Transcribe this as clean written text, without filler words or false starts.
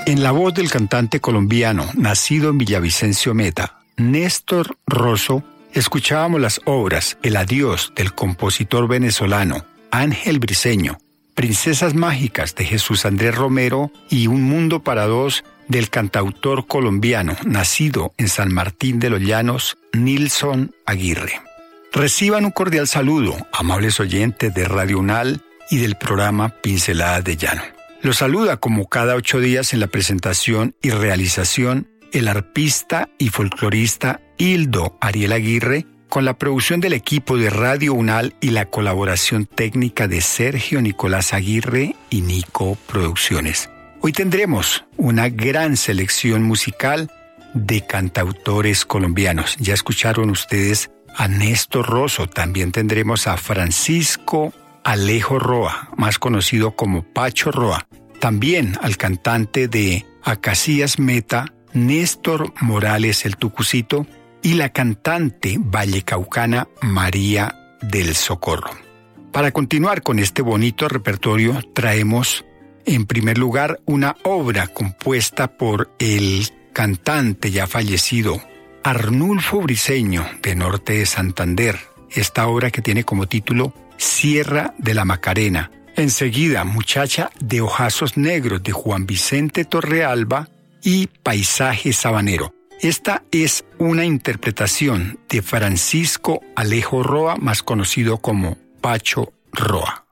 En la voz del cantante colombiano, nacido en Villavicencio Meta, Néstor Rosso, escuchábamos las obras El Adiós del compositor venezolano Ángel Briceño, Princesas Mágicas de Jesús Andrés Romero y Un Mundo para Dos del cantautor colombiano, nacido en San Martín de los Llanos, Nilson Aguirre. Reciban un cordial saludo, amables oyentes de Radio UNAL y del programa Pinceladas de Llano. Los saluda como cada 8 días en la presentación y realización el arpista y folclorista Hildo Ariel Aguirre, con la producción del equipo de Radio UNAL y la colaboración técnica de Sergio Nicolás Aguirre y Nico Producciones. Hoy tendremos una gran selección musical de cantautores colombianos. Ya escucharon ustedes a Néstor Rosso, también tendremos a Francisco Alejo Roa, más conocido como Pacho Roa, también al cantante de Acacias Meta, Néstor Morales el Tucucito, y la cantante vallecaucana María del Socorro. Para continuar con este bonito repertorio, traemos en primer lugar una obra compuesta por el cantante ya fallecido Arnulfo Briceño, de Norte de Santander. Esta obra que tiene como título Sierra de la Macarena. Enseguida, Muchacha de Ojazos Negros, de Juan Vicente Torrealba, y Paisaje Sabanero. Esta es una interpretación de Francisco Alejo Roa, más conocido como Pacho Roa.